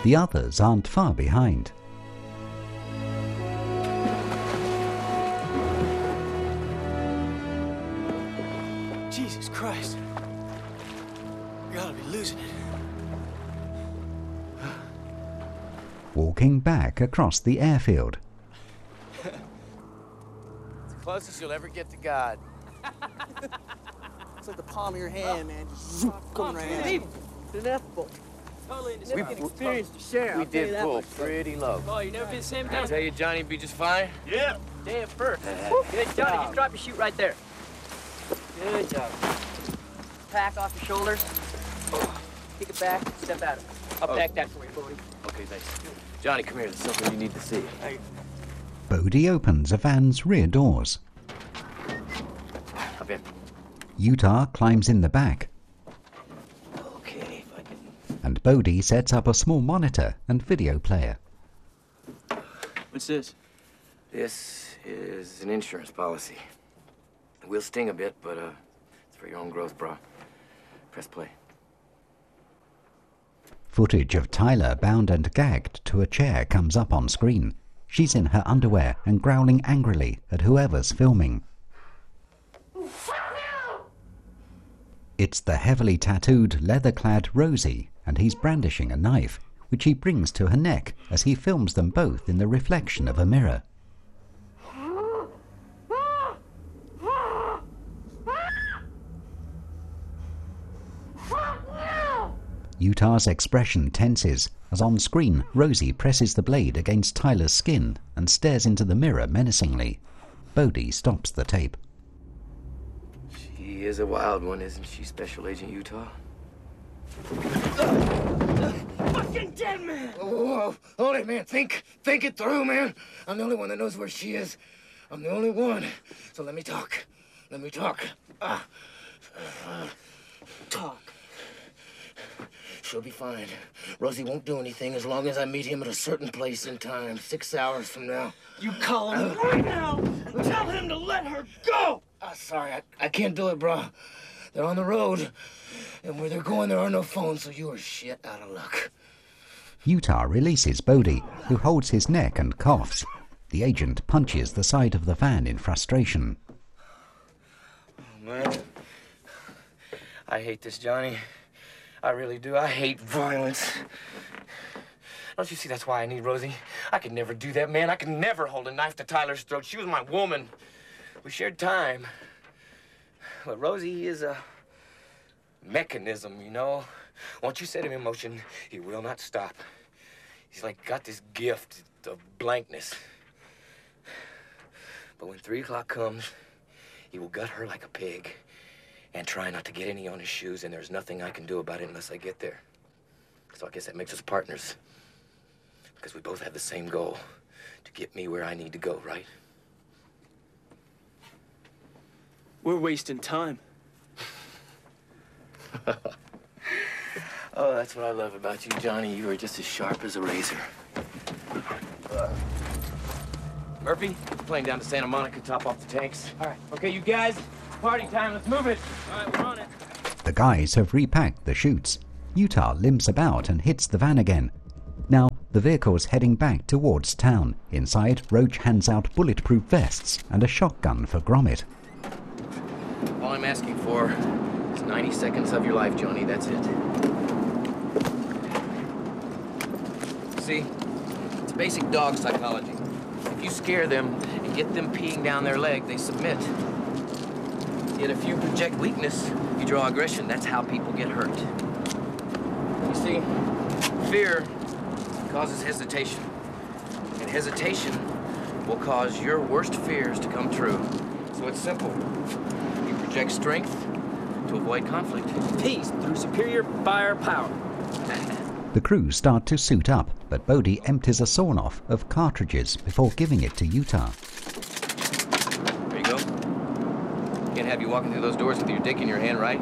The others aren't far behind. Jesus Christ. You gotta be losing it. Walking back across the airfield. It's the closest you'll ever get to God. It's like the palm of your hand, man. Just zoop, coming right at you. It's ineffable. Totally an experience to share. We did pull pretty low. Oh, you never been the same I time? tell you, Johnny, be just fine. Yeah. Day at first. Good Johnny, just drop your chute right there. Good job. Pack off your shoulders. Kick it back, step at it. I'll pack that for you, Bodie. Okay, thanks. Johnny, come here. There's something you need to see. Hey. Bodie opens a van's rear doors. Up in. Utah climbs in the back, Okay, if I can... and Bodie sets up a small monitor and video player. What's this? This is an insurance policy. It will sting a bit, but it's for your own growth, bro. Press play. Footage of Tyler bound and gagged to a chair comes up on screen. She's in her underwear and growling angrily at whoever's filming. It's the heavily tattooed, leather-clad Rosie, and he's brandishing a knife, which he brings to her neck as he films them both in the reflection of a mirror. Utah's expression tenses as on screen Rosie presses the blade against Tyler's skin and stares into the mirror menacingly. Bodie stops the tape. She is a wild one, isn't she, Special Agent Utah? Fucking dead man! Whoa, hold it, man. Think it through, man. I'm the only one that knows where she is. I'm the only one. So let me talk. Talk. She'll be fine. Rosie won't do anything as long as I meet him at a certain place in time, 6 hours from now. You call him right now and tell him to let her go! Sorry, I can't do it, bro. They're on the road, and where they're going, there are no phones, so you are shit out of luck. Utah releases Bodie, who holds his neck and coughs. The agent punches the side of the van in frustration. Oh, man. I hate this, Johnny. I really do. I hate violence. Don't you see that's why I need Rosie? I could never do that, man. I could never hold a knife to Tyler's throat. She was my woman. We shared time. But Rosie is a mechanism, you know? Once you set him in motion, he will not stop. He's like got this gift of blankness. But when 3 o'clock comes, he will gut her like a pig and try not to get any on his shoes, and there's nothing I can do about it unless I get there. So I guess that makes us partners. Because we both have the same goal, to get me where I need to go, right? We're wasting time. Oh, that's what I love about you, Johnny. You are just as sharp as a razor. Murphy, plane down to Santa Monica, top off the tanks. All right. Okay, you guys, party time. Let's move it. All right, we're on it. The guys have repacked the chutes. Utah limps about and hits the van again. Now, the vehicle's heading back towards town. Inside, Roach hands out bulletproof vests and a shotgun for Gromit. All I'm asking for is 90 seconds of your life, Johnny. That's it. See, it's basic dog psychology. If you scare them and get them peeing down their leg, they submit. Yet if you project weakness, you draw aggression. That's how people get hurt. You see, fear causes hesitation. And hesitation will cause your worst fears to come true. So it's simple. You project strength to avoid conflict. Peace through superior firepower. The crew start to suit up, but Bodie empties a sawn-off of cartridges before giving it to Utah. There you go. Can't have you walking through those doors with your dick in your hand, right?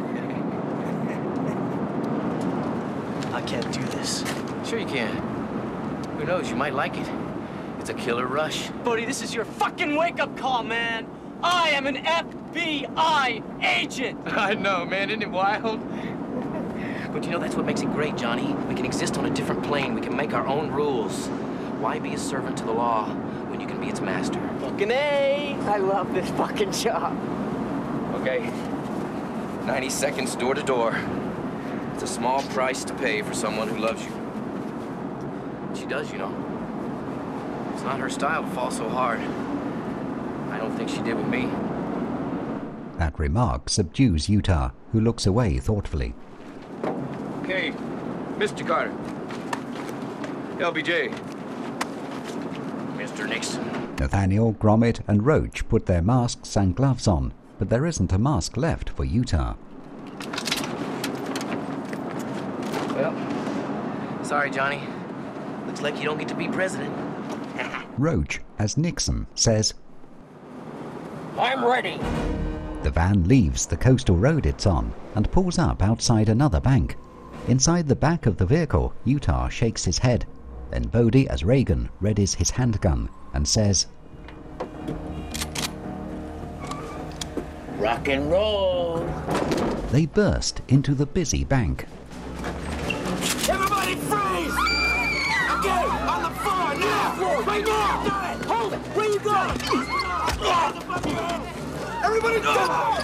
I can't do this. Sure you can. Who knows, you might like it. It's a killer rush. Bodie, this is your fucking wake-up call, man. I am an FBI agent. I know, man, isn't it wild? But But you know, that's what makes it great, Johnny. We can exist on a different plane. We can make our own rules. Why be a servant to the law when you can be its master? Fucking A! I love this fucking job. Okay. 90 seconds door to door. It's a small price to pay for someone who loves you. She does, you know. It's not her style to fall so hard. I don't think she did with me. That remark subdues Utah, who looks away thoughtfully. Okay, Mr. Carter. LBJ. Mr. Nixon. Nathaniel, Gromit, and Roach put their masks and gloves on, but there isn't a mask left for Utah. Well, sorry, Johnny. Looks like you don't get to be president. Roach, as Nixon, says, I'm ready. The van leaves the coastal road it's on and pulls up outside another bank. Inside the back of the vehicle, Utah shakes his head. Then Bodie, as Reagan, readies his handgun and says, Rock and roll. They burst into the busy bank. Everybody freeze! Okay, on the floor, now! Right now! Hold it! Where you going? Everybody go!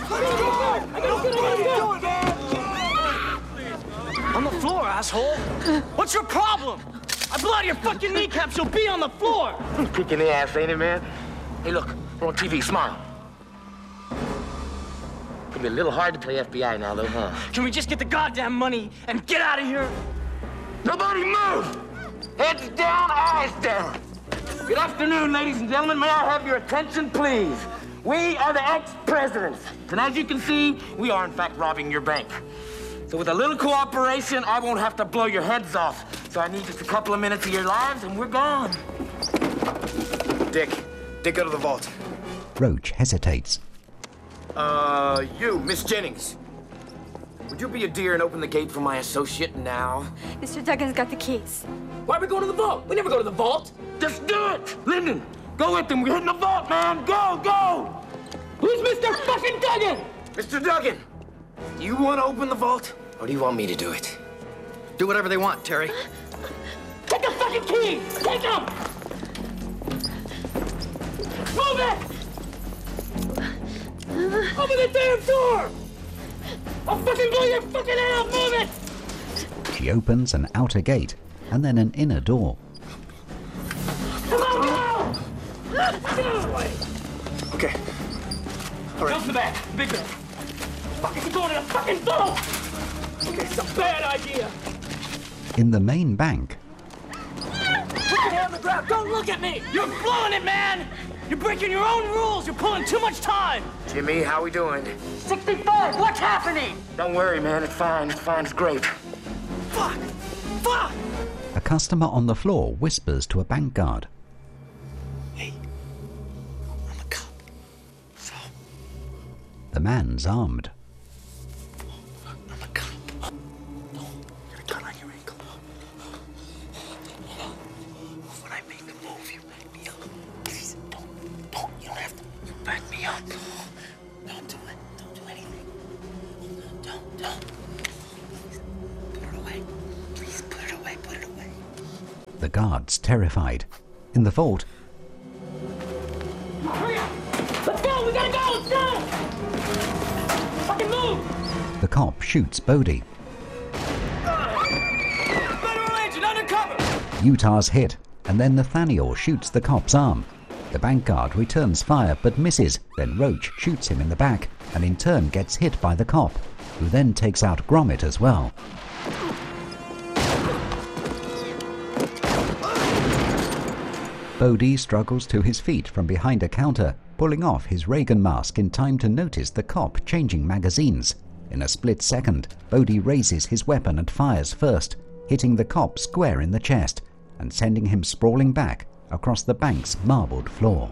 On the floor, asshole. What's your problem? I blow out your fucking kneecaps, you'll be on the floor. Kicking the ass, ain't it, man? Hey, look, we're on TV. Smile. Gonna be a little hard to play FBI now, though, huh? Can we just get the goddamn money and get out of here? Nobody move! Heads down, eyes down. Good afternoon, ladies and gentlemen. May I have your attention, please? We are the ex-presidents. And as you can see, we are, in fact, robbing your bank. So with a little cooperation, I won't have to blow your heads off. So I need just a couple of minutes of your lives, and we're gone. Dick, go to the vault. Roach hesitates. You, Miss Jennings. Would you be a dear and open the gate for my associate now? Mr. Duggan's got the keys. Why are we going to the vault? We never go to the vault. Just do it. Lyndon, go with them. We're hitting the vault, man. Go, go. Who's Mr. fucking Duggan? Mr. Duggan, do you want to open the vault, or do you want me to do it? Do whatever they want, Terry. Take the fucking key. Take them. Move it. Open the damn door. I'll fucking blow your fucking head off. Move it. She opens an outer gate and then an inner door. Come on, go. Okay. All right. Jump the back. Big bag. Fucking you're going to the fucking vault. Okay, it's a bad idea. In the main bank, Put your hand on the ground. Don't look at me. You're blowing it, man! You're breaking your own rules! You're pulling too much time! Jimmy, how we doing? 65. What's happening? Don't worry, man. It's fine. It's fine. It's great. Fuck! Fuck! a customer on the floor whispers to a bank guard. Hey, I'm a cop. So, The man's armed. I'm a cop. No, you got a gun on your ankle. When I make the move, you back me up. Please, don't. You don't have to. You back me up. Don't do it. Don't do anything. Don't. Please, put it away. Please, put it away. Put it away. The guard's terrified. In the vault, Hurry up! Let's go! We gotta go! Let's go! Fucking move! the cop shoots Bodie. Federal agent, undercover! Utah's hit, and then Nathaniel shoots the cop's arm. The bank guard returns fire but misses, then Roach shoots him in the back, and in turn gets hit by the cop, who then takes out Gromit as well. Bodie struggles to his feet from behind a counter, pulling off his Reagan mask in time to notice the cop changing magazines. In a split second, Bodie raises his weapon and fires first, hitting the cop square in the chest and sending him sprawling back across the bank's marbled floor.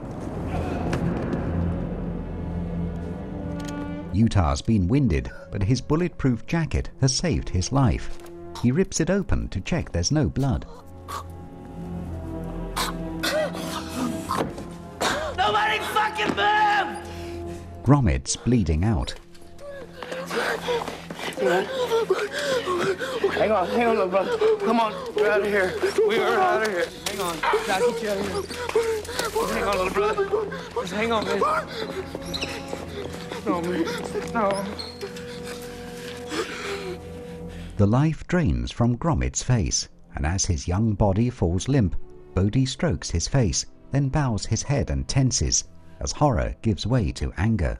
Utah's been winded, but his bulletproof jacket has saved his life. He rips it open to check there's no blood. Nobody fucking move! Gromit's bleeding out. Hang on, little brother. Come on, we're out of here. We are out of here. Hang on. Gotta get you out of here. Just hang on, little brother. Just hang on, man. No, man. No. The life drains from Gromit's face, and as his young body falls limp, Bodhi strokes his face, then bows his head and tenses, as horror gives way to anger.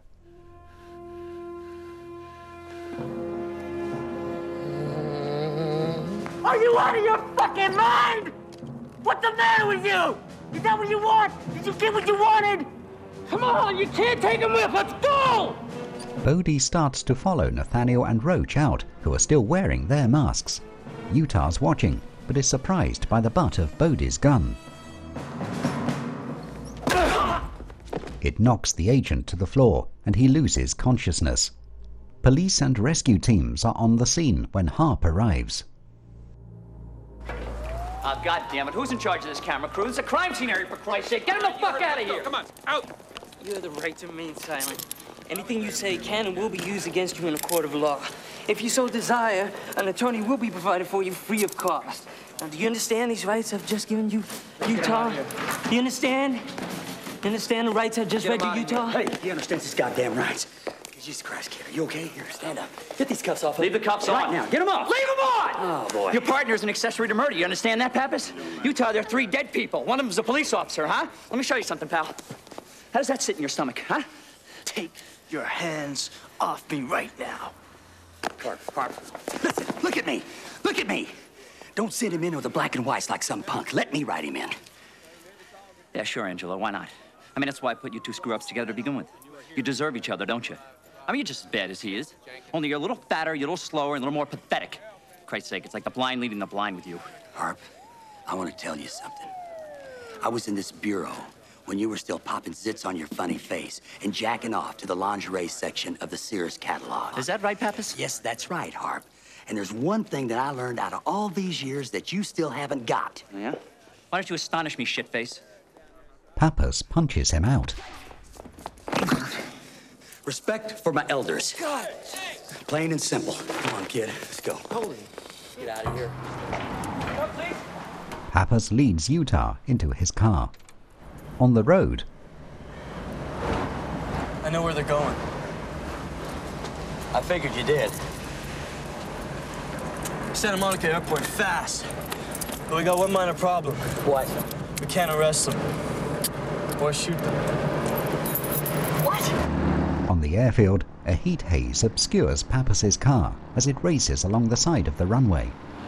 Are you out of your fucking mind? What's the matter with you? Is that what you want? Did you get what you wanted? Come on, you can't take him with. Let's go! Bodhi starts to follow Nathaniel and Roach out, who are still wearing their masks. Utah's watching, but is surprised by the butt of Bodhi's gun. It knocks the agent to the floor, and he loses consciousness. Police and rescue teams are on the scene when Harp arrives. God damn it, who's in charge of this camera crew? It's a crime scene area, for Christ's sake. Get him the fuck out of here! Come on, out! You have the right to remain silent. Anything you say can and will be used against you in a court of law. If you so desire, an attorney will be provided for you free of cost. Now, do you understand these rights I've just given you, Utah? Do you understand? You understand the rights I've just read to Utah? Hey, he understands his goddamn rights. Jesus Christ, kid, are you okay? Here, stand up. Get these cuffs off. Leave the cuffs on. Right now, get them off. Leave them on! Oh, boy. Your partner's an accessory to murder. You understand that, Pappas? Utah, there are 3 dead people. One of them's a police officer, huh? Let me show you something, pal. How does that sit in your stomach, huh? Take your hands off me right now. Harp. Listen, look at me. Look at me. Don't send him in with the black and whites like some punk. Let me write him in. Yeah, sure, Angelo. Why not? I mean, that's why I put you 2 screw-ups together to begin with. You deserve each other, don't you? I mean, you're just as bad as he is. Only you're a little fatter, you're a little slower, and a little more pathetic. For Christ's sake, it's like the blind leading the blind with you. Harp, I want to tell you something. I was in this bureau when you were still popping zits on your funny face and jacking off to the lingerie section of the Sears catalog. Is that right, Pappas? Yes, that's right, Harp. And there's one thing that I learned out of all these years that you still haven't got. Yeah? Why don't you astonish me, shitface? Pappas punches him out. Respect for my elders. God. Plain and simple. Come on, kid. Let's go. Holy. Get out of here. Pappas leads Utah into his car. On the road, I know where they're going. I figured you did. Santa Monica Airport fast. But we got one minor problem. What? We can't arrest them. Or shoot them. on the airfield, a heat haze obscures Pappas's car as it races along the side of the runway.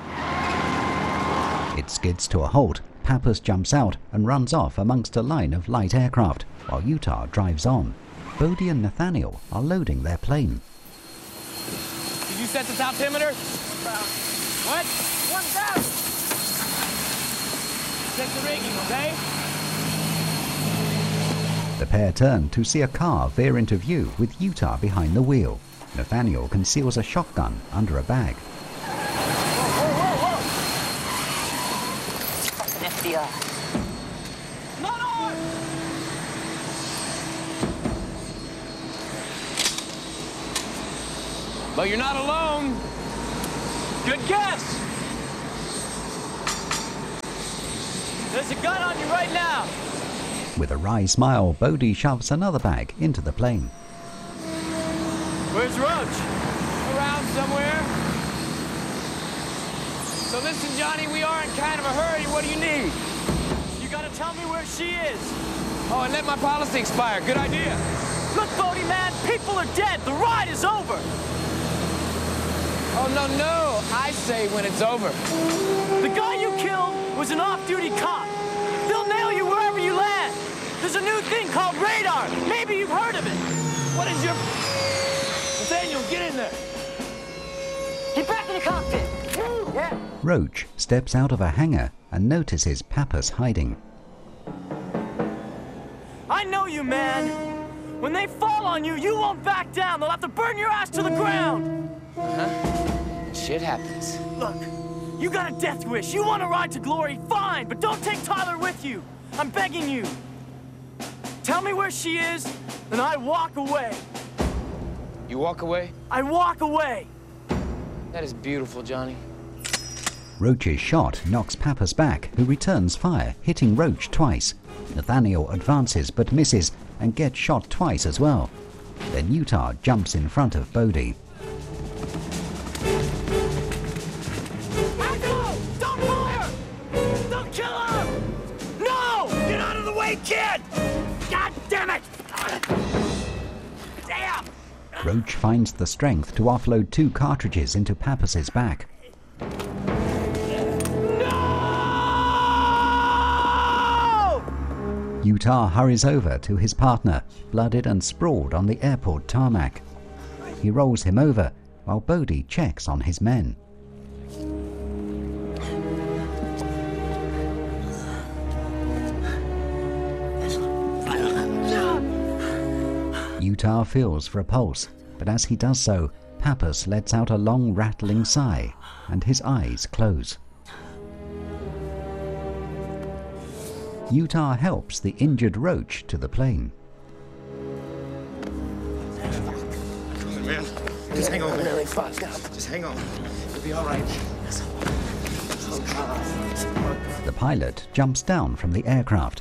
It skids to a halt. Pappas jumps out and runs off amongst a line of light aircraft, while Utah drives on. Bodhi and Nathaniel are loading their plane. Did you set the altimeter? What? 1,000. Set the rigging, okay? The pair turn to see a car veer into view with Utah behind the wheel. Nathaniel conceals a shotgun under a bag. Whoa! Fucking FBI. Not on! But you're not alone. Good guess. There's a gun on you right now. With a wry smile, Bodhi shoves another bag into the plane. Where's Roach? Around somewhere. So listen, Johnny, we are in kind of a hurry. What do you need? You gotta tell me where she is. Oh, and let my policy expire. Good idea. Look, Bodhi, man, people are dead. The ride is over. Oh, no. I say when it's over. The guy you killed was an off-duty cop. They'll nail you wherever you land. There's a new thing called radar. Maybe you've heard of it. What is your... Nathaniel, get in there. Get back in the cockpit. Yeah. Roach steps out of a hangar and notices Pappas hiding. I know you, man. When they fall on you, you won't back down. They'll have to burn your ass to the ground. Huh? Shit happens. Look, you got a death wish. You want to ride to glory, fine, but don't take Tyler with you. I'm begging you. Tell me where she is, and I walk away. You walk away? I walk away. That is beautiful, Johnny. Roach's shot knocks Pappas back, who returns fire, hitting Roach twice. Nathaniel advances but misses and gets shot twice as well. Then Utah jumps in front of Bodie. Don't fire! Don't kill her! No! Get out of the way, kid! God damn it! Damn! Roach finds the strength to offload 2 cartridges into Pappas's back. Utah hurries over to his partner, blooded and sprawled on the airport tarmac. He rolls him over while Bodie checks on his men. Utah feels for a pulse, but as he does so, Pappas lets out a long rattling sigh and his eyes close. Utah helps the injured Roach to the plane. Man, just hang on. Really fucked up. Just hang on. You'll be all right. The pilot jumps down from the aircraft.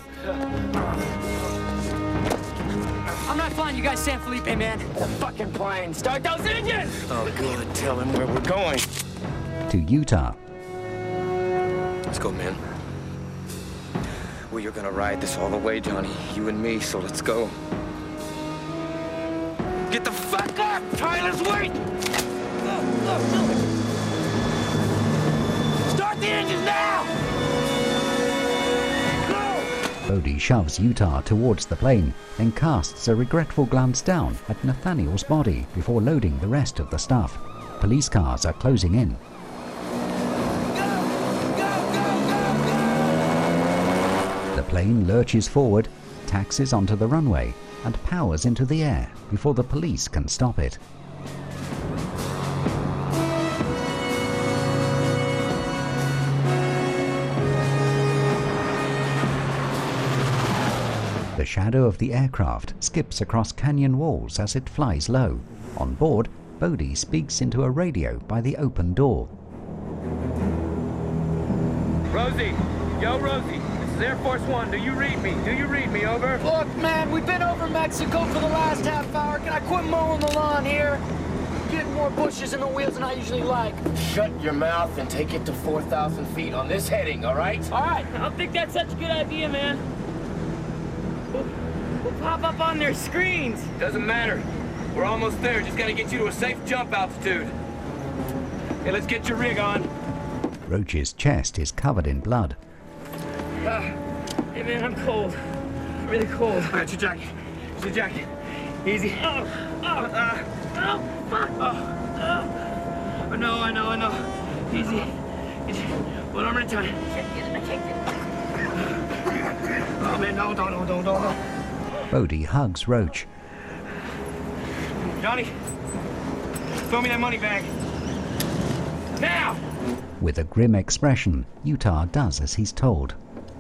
I'm not flying you guys San Felipe, man. The fucking plane. Start those engines! Oh, good. Tell him where we're going. To Utah. Let's go, man. Well, you're gonna ride this all the way, Johnny. You and me, so let's go. Get the fuck up! Tyler's wait! Start the engines now! Bodie shoves Utah towards the plane, then casts a regretful glance down at Nathaniel's body before loading the rest of the stuff. Police cars are closing in. The plane lurches forward, taxis onto the runway, and powers into the air before the police can stop it. The shadow of the aircraft skips across canyon walls as it flies low. On board, Bodie speaks into a radio by the open door. Rosie! Yo, Rosie! This is Air Force One. Do you read me? Do you read me? Over. Look, man, we've been over Mexico for the last half hour. Can I quit mowing the lawn here? Getting more bushes in the wheels than I usually like. Shut your mouth and take it to 4,000 feet on this heading, all right? All right, I don't think that's such a good idea, man. We'll pop up on their screens. Doesn't matter. We're almost there. Just gotta get you to a safe jump altitude. Hey, let's get your rig on. Roach's chest is covered in blood. Hey, man, I'm cold. Really cold. All right, your jacket. It's your jacket. Easy. Oh, fuck. I know. Easy. One arm at a time. Oh, man, no. Bodie hugs Roach. Johnny, throw me that money bag. Now! With a grim expression, Utah does as he's told.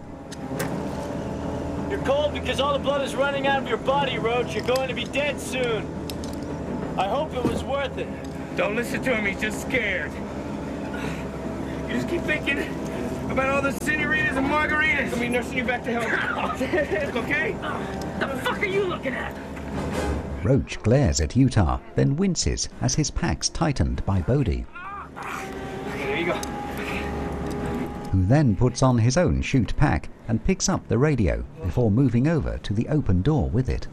You're cold because all the blood is running out of your body, Roach. You're going to be dead soon. I hope it was worth it. Don't listen to him, he's just scared. You just keep thinking about all the senoritas and margaritas. I'll be nursing you back to health. Okay? The fuck are you looking at? Roach glares at Utah, then winces as his pack's tightened by Bodie, There you go. who then puts on his own chute pack and picks up the radio before moving over to the open door with it.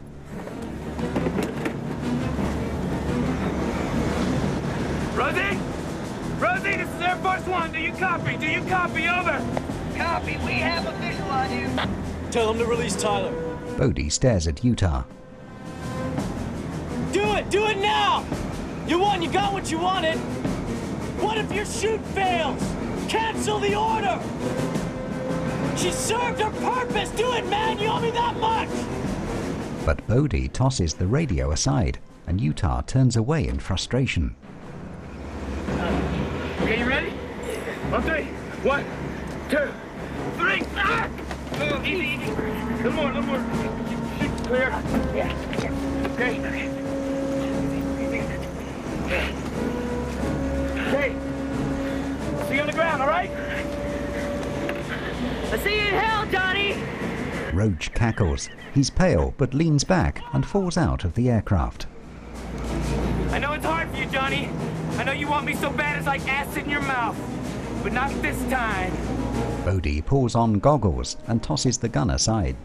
Rosie? Rosie, this is Air Force One. Do you copy? Do you copy? Over. Copy. We have a visual on you. Tell him to release Tyler. Bodie stares at Utah. Do it! Do it now! You won, you got what you wanted! What if your shoot fails? Cancel the order! She served her purpose! Do it, man! You owe me that much! But Bodie tosses the radio aside, and Utah turns away in frustration. Okay, you ready? On three. 1, 2, 3. Ah! Oh, easy. Little more. Shoot clear. Yeah. Okay. the ground, all right? I'll see you in hell, Johnny! Roach cackles. He's pale but leans back and falls out of the aircraft. I know it's hard for you, Johnny. I know you want me so bad it's like acid in your mouth. But not this time. Bodhi pulls on goggles and tosses the gun aside.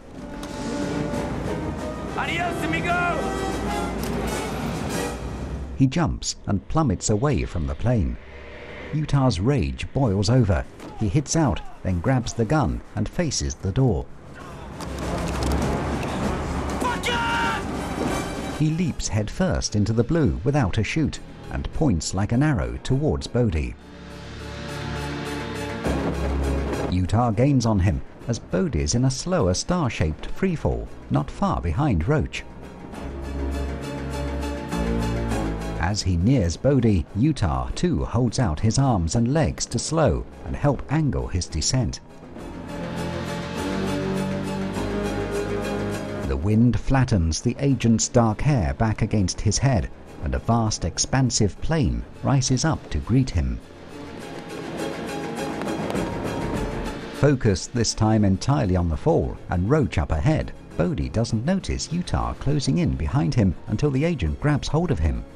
Adios, amigo! He jumps and plummets away from the plane. Utah's rage boils over. He hits out, then grabs the gun and faces the door. He leaps headfirst into the blue without a chute and points like an arrow towards Bodhi. Utah gains on him as Bodhi's in a slower star-shaped freefall, not far behind Roach. As he nears Bodhi, Utah too holds out his arms and legs to slow and help angle his descent. The wind flattens the agent's dark hair back against his head, and a vast expansive plain rises up to greet him. Focused this time entirely on the fall and Roach up ahead, Bodhi doesn't notice Utah closing in behind him until the agent grabs hold of him.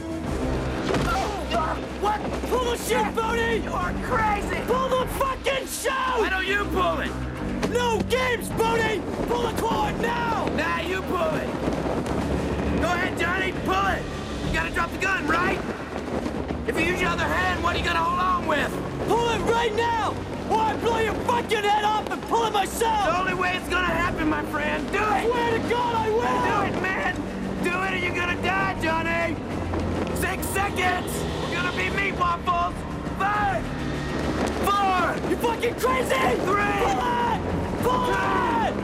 What? Pull the shit, Bodhi! You're crazy! Pull the fucking show! Why don't you pull it? No games, Bodhi! Pull the cord now! Nah, you pull it! Go ahead, Johnny, pull it! You gotta drop the gun, right? If you use your other hand, what are you gonna hold on with? Pull it right now! Or I blow your fucking head off and pull it myself! The only way it's gonna happen, my friend. Do it! I swear to God, I will! Do it, man! Do it or you're gonna die, Johnny! 6 seconds! You're gonna be meat waffles! 5! 4! You fucking crazy! 3! Pull it! Pull it!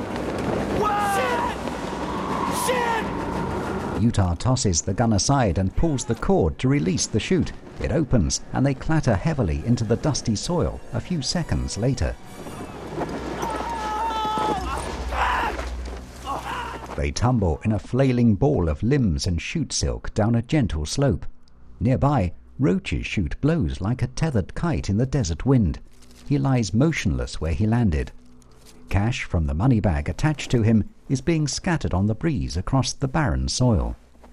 1! Shit! Shit! Utah tosses the gun aside and pulls the cord to release the chute. It opens and they clatter heavily into the dusty soil a few seconds later. They tumble in a flailing ball of limbs and chute silk down a gentle slope. Nearby, Roach's chute blows like a tethered kite in the desert wind. He lies motionless where he landed. Cash from the money bag attached to him is being scattered on the breeze across the barren soil.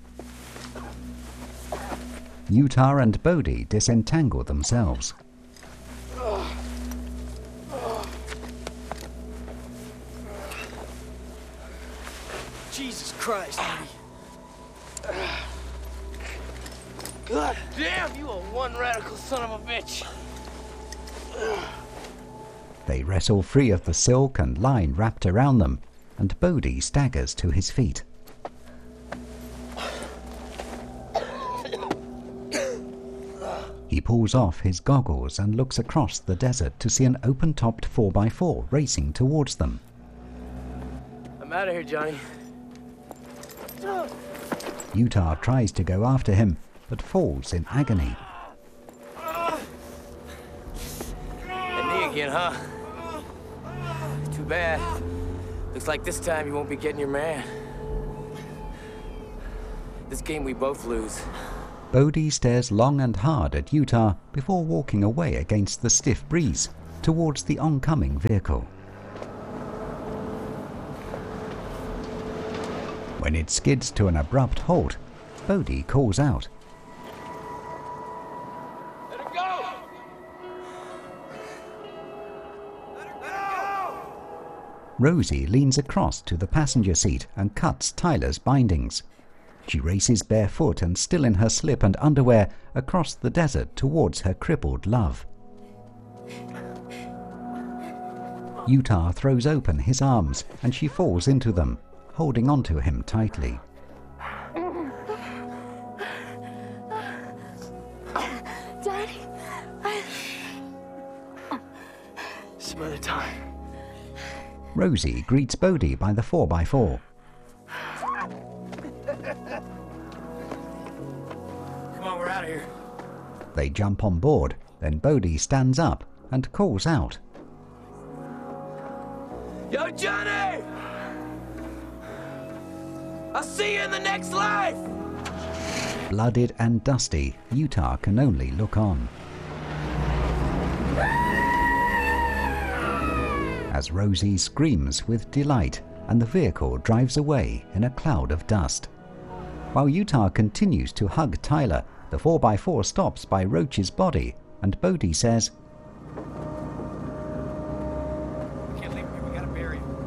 Utah and Bodhi disentangle themselves. Jesus Christ, honey. God damn, you a one radical son of a bitch. They wrestle free of the silk and line wrapped around them, and Bodhi staggers to his feet. He pulls off his goggles and looks across the desert to see an open-topped 4x4 racing towards them. I'm out of here, Johnny. Utah tries to go after him, but falls in agony. And me again, huh? Too bad. Looks like this time you won't be getting your man. This game we both lose. Bodhi stares long and hard at Utah before walking away against the stiff breeze towards the oncoming vehicle. When it skids to an abrupt halt, Bodhi calls out. Let her go! Let her go! Rosie leans across to the passenger seat and cuts Tyler's bindings. She races barefoot and still in her slip and underwear across the desert towards her crippled love. Utah throws open his arms and she falls into them, holding onto him tightly. Daddy, Some other time. Rosie greets Bodhi by the 4x4. Come on, we're out of here. They jump on board, then Bodhi stands up and calls out. Yo, Johnny! I'll see you in the next life! Blooded and dusty, Utah can only look on. as Rosie screams with delight and the vehicle drives away in a cloud of dust. While Utah continues to hug Tyler, the 4x4 stops by Roach's body and Bodie says, "Can't leave him here, we gotta bury him."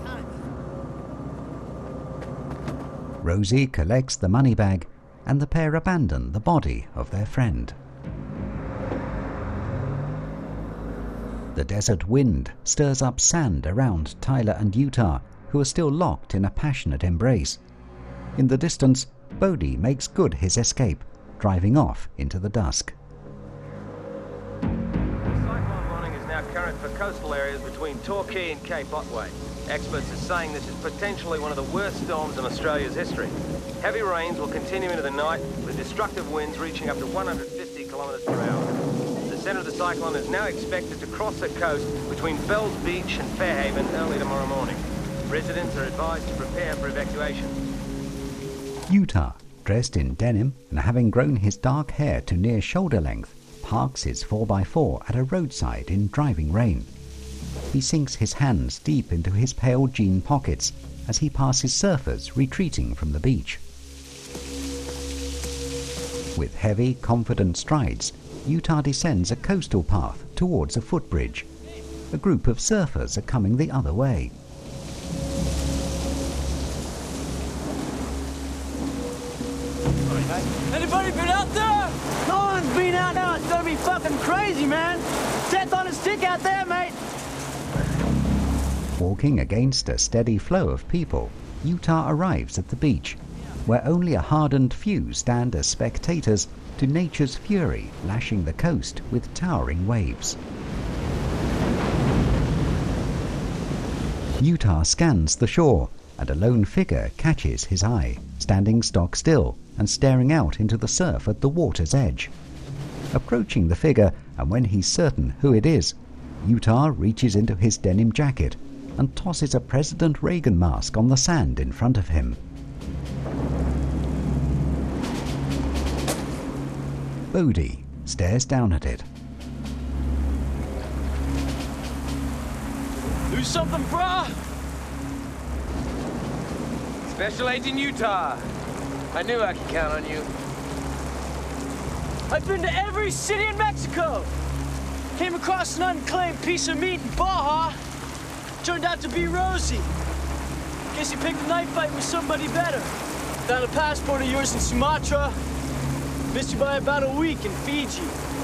Rosie collects the money bag and the pair abandon the body of their friend. The desert wind stirs up sand around Tyler and Utah, who are still locked in a passionate embrace. In the distance, Bodie makes good his escape, driving off into the dusk. Cyclone warning is now current for coastal areas between Torquay and Cape Otway. Experts are saying this is potentially one of the worst storms in Australia's history. Heavy rains will continue into the night, with destructive winds reaching up to 150 kilometres per hour. The centre of the cyclone is now expected to cross the coast between Fells Beach and Fairhaven early tomorrow morning. Residents are advised to prepare for evacuation. Utah, dressed in denim and having grown his dark hair to near shoulder length, parks his 4x4 at a roadside in driving rain. He sinks his hands deep into his pale jean pockets as he passes surfers retreating from the beach. With heavy, confident strides, Utah descends a coastal path towards a footbridge. A group of surfers are coming the other way. Anybody been out there? No one's been out now. It's gonna be fucking crazy, man. Death on a stick out there, mate. Walking against a steady flow of people, Utah arrives at the beach, where only a hardened few stand as spectators to nature's fury lashing the coast with towering waves. Utah scans the shore, and a lone figure catches his eye, standing stock still and staring out into the surf at the water's edge. Approaching the figure, and when he's certain who it is, Utah reaches into his denim jacket and tosses a President Reagan mask on the sand in front of him. Bodie stares down at it. Do something, brah! Special Agent Utah. I knew I could count on you. I've been to every city in Mexico. Came across an unclaimed piece of meat in Baja. Turned out to be Rosie. Guess you picked a knife fight with somebody better. Found a passport of yours in Sumatra. Missed you by about a week in Fiji.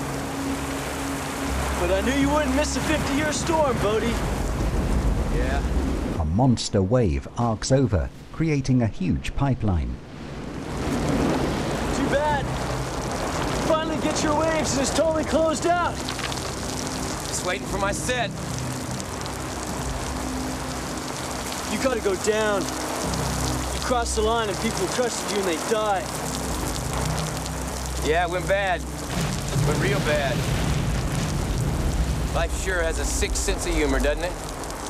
But I knew you wouldn't miss a 50-year storm, Bodie. Yeah. A monster wave arcs over, creating a huge pipeline. Too bad. You finally get your waves and it's totally closed out. Just waiting for my set. You gotta go down. You crossed the line and people trusted you and they died. Yeah, it went bad. Went real bad. Life sure has a sick sense of humor, doesn't it?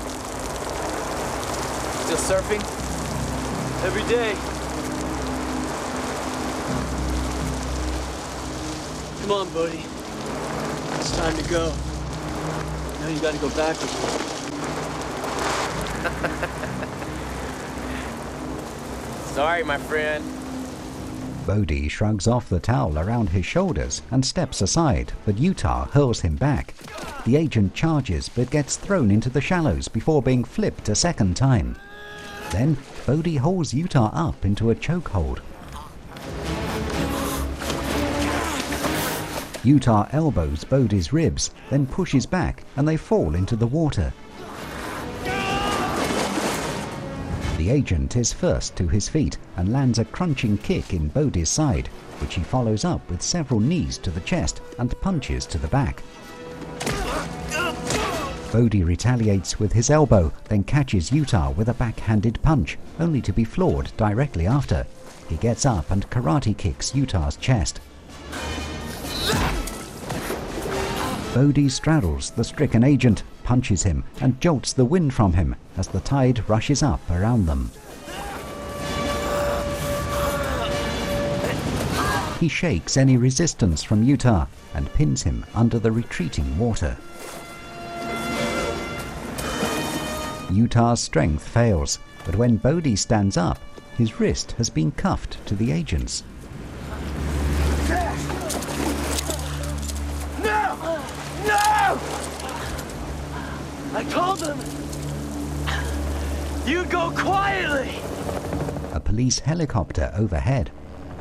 Still surfing? Every day. Come on, buddy. It's time to go. Now you gotta go back with me. Sorry, my friend. Bodie shrugs off the towel around his shoulders and steps aside, but Utah hurls him back. The agent charges but gets thrown into the shallows before being flipped a second time. Then, Bodie hauls Utah up into a chokehold. Utah elbows Bodie's ribs, then pushes back and they fall into the water. The agent is first to his feet and lands a crunching kick in Bodie's side, which he follows up with several knees to the chest and punches to the back. Bodie retaliates with his elbow, then catches Utah with a backhanded punch, only to be floored directly after. He gets up and karate kicks Utah's chest. Bodie straddles the stricken agent, punches him, and jolts the wind from him as the tide rushes up around them. He shakes any resistance from Utah and pins him under the retreating water. Utah's strength fails, but when Bodie stands up, his wrist has been cuffed to the agents. No! No! I told them you go quietly. A police helicopter overhead.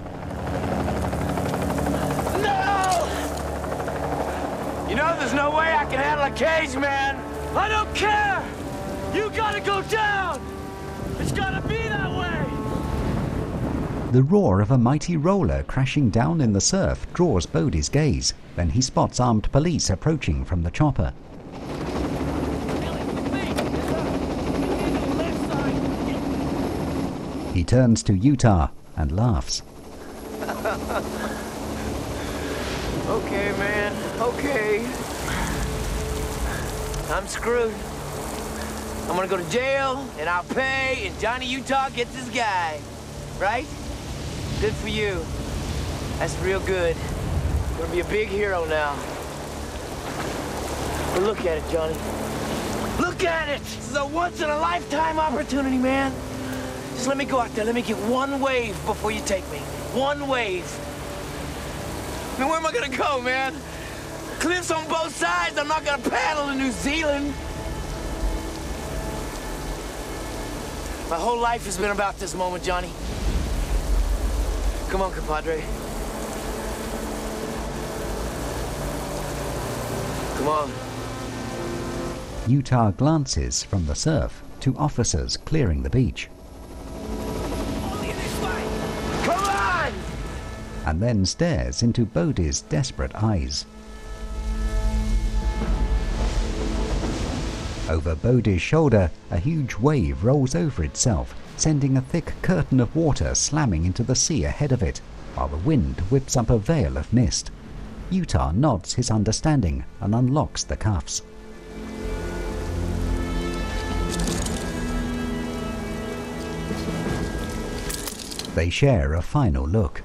No! You know there's no way I can handle a cage, man. I don't care. You gotta go down. It's gotta be that way. The roar of a mighty roller crashing down in the surf draws Bodie's gaze. Then he spots armed police approaching from the chopper. He turns to Utah and laughs. Okay, man. Okay. I'm screwed. I'm gonna go to jail, and I'll pay, and Johnny Utah gets his guy. Right? Good for you. That's real good. You're gonna be a big hero now. But look at it, Johnny. Look at it! This is a once-in-a-lifetime opportunity, man. Just let me go out there. Let me get one wave before you take me. One wave. I mean, where am I gonna go, man? Cliffs on both sides. I'm not gonna paddle to New Zealand. My whole life has been about this moment, Johnny. Come on, compadre. Come on. Utah glances from the surf to officers clearing the beach. Come on! And then stares into Bodie's desperate eyes. Over Bodie's shoulder, a huge wave rolls over itself, sending a thick curtain of water slamming into the sea ahead of it, while the wind whips up a veil of mist. Utah nods his understanding and unlocks the cuffs. They share a final look.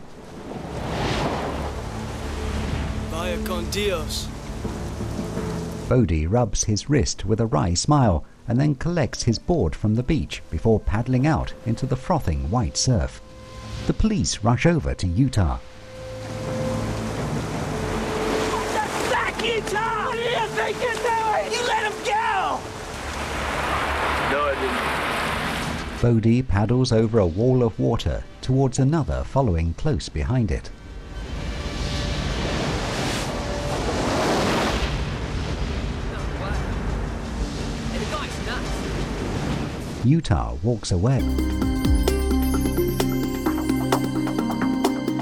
Vaya con Dios. Bodie rubs his wrist with a wry smile and then collects his board from the beach before paddling out into the frothing white surf. The police rush over to Utah. Back, Utah! What do you think you're doing? You let him go! No, I didn't. Bodie paddles over a wall of water towards another following close behind it. Utah walks away.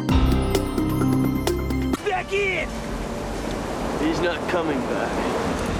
Back in! He's not coming back.